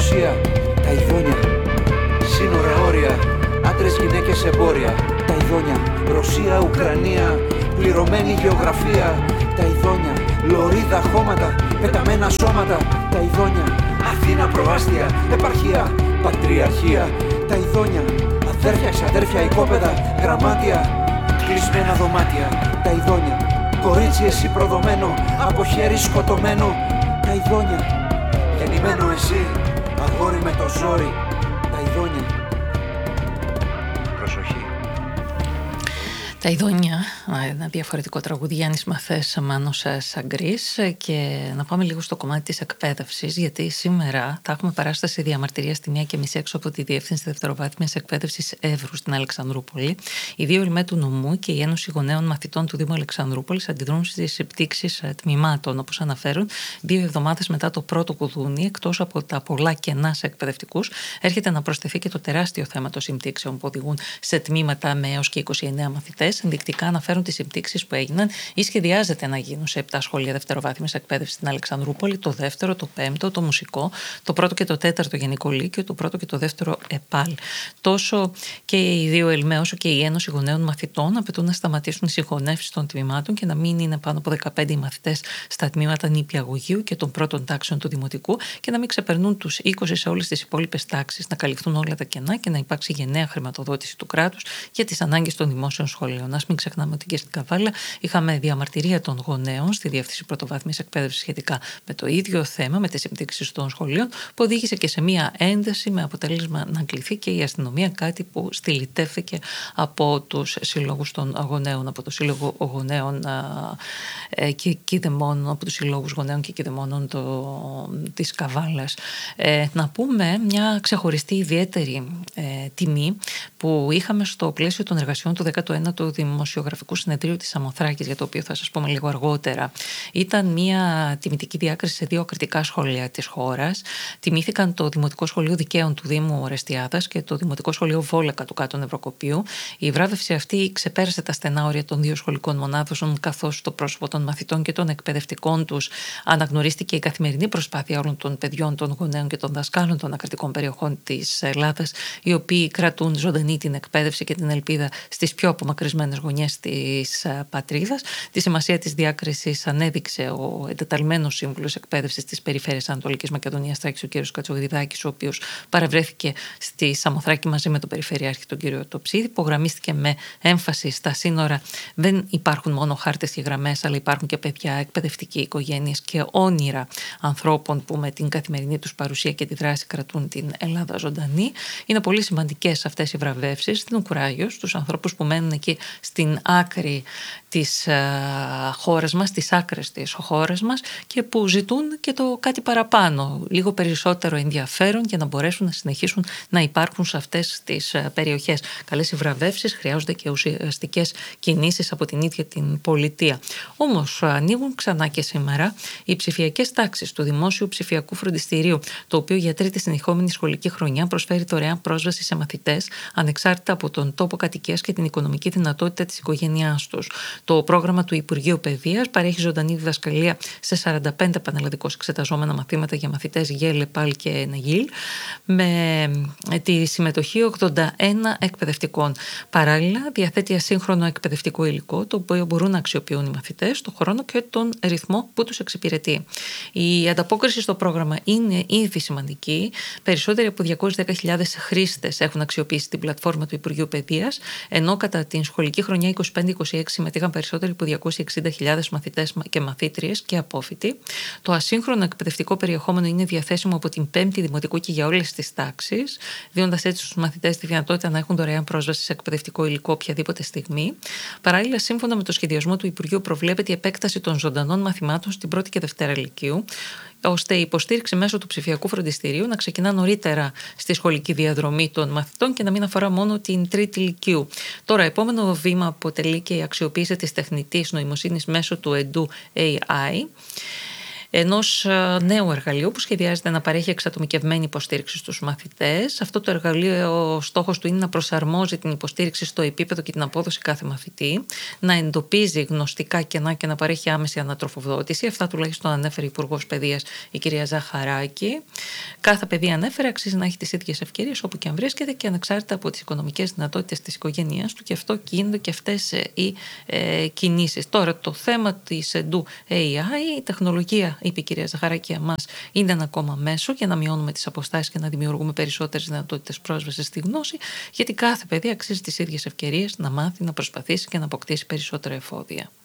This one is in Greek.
Ρωσία, τα ειδόνια. Σύνορα, όρια, άντρες, γυναίκες, εμπόρια. Τα ειδόνια. Ρωσία, Ουκρανία, πληρωμένη γεωγραφία. Τα ειδόνια. Λωρίδα, χώματα, πεταμένα σώματα. Τα ειδόνια. Αθήνα, προάστια, επαρχία, πατριαρχία. Τα ειδόνια. Αδέρφια, ξαδέρφια, οικόπεδα, γραμμάτια, κλεισμένα δωμάτια. Τα ειδόνια. Κορίτσι, εσύ προδομένο, από χέρι σκοτωμένο. Τα ειδόνια. Γεννημένο εσύ, αγόρι με το ζόρι. Τα ειδόνια. Προσοχή. Τα ειδόνια, ένα διαφορετικό τραγούδι, Γιάννης Μαθές, Μάνος Σαγκρής. Και να πάμε λίγο στο κομμάτι της εκπαίδευσης, γιατί σήμερα θα έχουμε παράσταση διαμαρτυρίας στη 1:30 έξω από τη Διεύθυνση Δευτεροβάθμιας Εκπαίδευσης Εύρου στην Αλεξανδρούπολη. Οι δύο ΕΛΜΕ του νομού και η Ένωση Γονέων Μαθητών του Δήμου Αλεξανδρούπολης αντιδρούν στις πτήξεις τμήματων, όπως αναφέρουν. 2 εβδομάδες μετά το πρώτο κουδούνι, εκτός από τα πολλά κενά σε εκπαιδευτικούς, έρχεται να προσθεθεί και το τεράστιο θέμα των συμπτήξεων που οδηγούν σε τμήματα με έως και 29 μαθητές. Ενδεικτικά αναφέρουν τις συμπτήξεις που έγιναν ή σχεδιάζεται να γίνουν σε 7 σχολεία δευτεροβάθμιας εκπαίδευσης στην Αλεξανδρούπολη, το 2ο, το 5ο, το μουσικό, το 1ο και το 4ο γενικό λύκειο, το 1ο και το 2ο ΕΠΑΛ. Τόσο και οι δύο ΕΛΜΕ όσο και η Ένωση Γονέων Μαθητών απαιτούν να σταματήσουν οι συγχωνεύσεις των τμήματων και να μην είναι πάνω από 15 οι μαθητές στα τμήματα νηπιαγωγείου και των πρώτων τάξεων του δημοτικού και να μην ξεπερνούν τους 20 σε όλες τις υπόλοιπες τάξεις, να καλυφθούν όλα τα κενά και να υπάρξει γενναία χρηματοδότηση του κράτους για τις ανάγκες των δημόσιων σχολείων. Α μην ξεχνάμε ότι και στην Καβάλα είχαμε διαμαρτυρία των γονέων στη Διεύθυνση Πρωτοβάθμιας Εκπαίδευσης σχετικά με το ίδιο θέμα, με τις συμπτήξεις των σχολείων, που οδήγησε και σε μία ένταση με αποτέλεσμα να κληθεί και η αστυνομία, κάτι που στυλιτεύθηκε από τους συλλόγους των γονέων, από το Σύλλογο Γονέων και Κηδεμόνων, από τους συλλόγους γονέων και κηδεμόνων της Καβάλας. Να πούμε μια ξεχωριστή ιδιαίτερη τιμή που είχαμε στο πλαίσιο των εργασιών του 19ου Δημοσιογραφικού Συνεδρίου της Σαμοθράκης, για το οποίο θα σας πούμε λίγο αργότερα. Ήταν μια τιμητική διάκριση σε 2 κρατικά σχολεία της χώρας. Τιμήθηκαν το Δημοτικό Σχολείο Δικαίων του Δήμου Ορεστιάδας και το Δημοτικό Σχολείο Βόλεκα του Κάτω Νευροκοπείου. Η βράβευση αυτή ξεπέρασε τα στενά όρια των 2 σχολικών μονάδων, καθώς στο πρόσωπο των μαθητών και των εκπαιδευτικών τους αναγνωρίστηκε η καθημερινή προσπάθεια όλων των παιδιών, των γονέων και των δασκάλων των ακρατικών περιοχών της Ελλάδας, οι οποίοι κρατούν ζωντανή την εκπαίδευση και την ελπίδα στις πιο απομακρυσμένες γωνιές της πατρίδας. Τη σημασία της διάκρισης ανέδειξε ο εντεταλμένος σύμβουλος εκπαίδευσης της Περιφέρειας Ανατολικής Μακεδονίας Θράκης, ο κ. Κατσογριδάκης, ο οποίος παρευρέθηκε στη Σαμοθράκη μαζί με τον Περιφερειάρχη, τον κ. Τοψίδη. Υπογραμμίστηκε με έμφαση στα σύνορα. Δεν υπάρχουν μόνο χάρτες και γραμμές, αλλά υπάρχουν και παιδιά, εκπαιδευτικοί, οικογένειες και όνειρα ανθρώπων που με την καθημερινή τους παρουσία και τη δράση κρατούν την Ελλάδα ζωντανή. Είναι πολύ σημαντικές αυτές οι βραβεύσεις. Δίνουν κουράγιο στους ανθρώπους που μένουν εκεί στην άκρη της χώρας μας, στις άκρες της χώρας μας και που ζητούν και το κάτι παραπάνω, λίγο περισσότερο ενδιαφέρον για να μπορέσουν να συνεχίσουν να υπάρχουν σε αυτές τις περιοχές. Καλές οι βραβεύσεις, χρειάζονται και ουσιαστικές κινήσεις από την ίδια την πολιτεία. Όμως ανοίγουν ξανά και σήμερα οι ψηφιακές τάξεις του Δημόσιου Ψηφιακού Φροντιστηρίου, το οποίο για τρίτη συνεχόμενη σχολική χρονιά προσφέρει δωρεάν πρόσβαση σε μαθητές ανεξάρτητα από τον τόπο κατοικίας και την οικονομική δυνατότητα της οικογένειάς τους. Το πρόγραμμα του Υπουργείου Παιδείας παρέχει ζωντανή διδασκαλία σε 45 πανελλαδικώς εξεταζόμενα μαθήματα για μαθητές ΓΕΛ, ΕΠΑΛ και ΝΑΓΙΛ, με τη συμμετοχή 81 εκπαιδευτικών. Παράλληλα, διαθέτει ασύγχρονο εκπαιδευτικό υλικό, το οποίο μπορούν να αξιοποιούν οι μαθητές τον χρόνο και τον ρυθμό που τους εξυπηρετεί. Η ανταπόκριση στο πρόγραμμα είναι ήδη σημαντική. Περισσότεροι από 210.000 χρήστες έχουν αξιοποιήσει την πλατφόρμα του Υπουργείου Παιδείας, ενώ κατά την σχολική χρονιά 25-26 συμμετείχαν περισσότεροι από 260.000 μαθητές και μαθήτριες και απόφοιτοι. Το ασύγχρονο εκπαιδευτικό περιεχόμενο είναι διαθέσιμο από την 5η Δημοτικού και για όλες τις τάξεις, δίνοντας έτσι στους μαθητές τη δυνατότητα να έχουν δωρεάν πρόσβαση σε εκπαιδευτικό υλικό οποιαδήποτε στιγμή. Παράλληλα, σύμφωνα με το σχεδιασμό του Υπουργείου, προβλέπεται η επέκταση των ζωντανών μαθημάτων στην 1η και 2η Λυκείου, ώστε η υποστήριξη μέσω του ψηφιακού φροντιστηρίου να ξεκινά νωρίτερα στη σχολική διαδρομή των μαθητών και να μην αφορά μόνο την 3η Λυκείου. Τώρα, επόμενο βήμα αποτελεί και η αξιοποίηση της τεχνητής νοημοσύνης μέσω του EDU AI. ενός νέου εργαλείου που σχεδιάζεται να παρέχει εξατομικευμένη υποστήριξη στους μαθητές. Αυτό το εργαλείο, ο στόχος του είναι να προσαρμόζει την υποστήριξη στο επίπεδο και την απόδοση κάθε μαθητή, να εντοπίζει γνωστικά κενά και να παρέχει άμεση ανατροφοδότηση. Αυτά τουλάχιστον ανέφερε η Υπουργός Παιδείας, η κυρία Ζαχαράκη. Κάθε παιδί, ανέφερε, αξίζει να έχει τις ίδιες ευκαιρίες όπου και αν βρίσκεται και ανεξάρτητα από τις οικονομικές δυνατότητες της οικογένειάς του, και αυτό γίνονται και αυτές οι κινήσεις. Τώρα, το θέμα της EDU AI, η τεχνολογία, είπε η κυρία Ζαχαράκη, μας είναι ένα ακόμα μέσο για να μειώνουμε τις αποστάσεις και να δημιουργούμε περισσότερες δυνατότητες πρόσβασης στη γνώση, γιατί κάθε παιδί αξίζει τις ίδιες ευκαιρίες να μάθει, να προσπαθήσει και να αποκτήσει περισσότερα εφόδια.